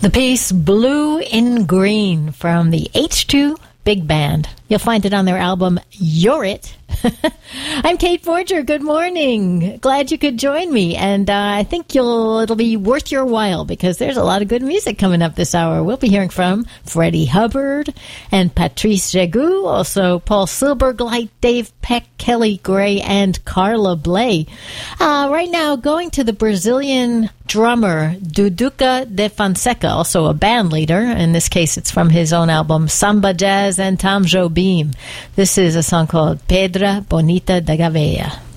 The piece Blue in Green from the H2 Big Band. You'll find it on their album You're It. I'm Kate Forger. Good morning. Glad you could join me. And I think it'll be worth your while because there's a lot of good music coming up this hour. We'll be hearing from Freddie Hubbard and Patrice Jegu, also Paul Silbergleit, Dave Peck, Kelly Gray, and Carla Bley. Right now, going to the Brazilian drummer Duduca de Fonseca, also a band leader. In this case, it's from his own album Samba Jazz and Tom Jobim. This is a song called Pedra Bonita da Gaveia.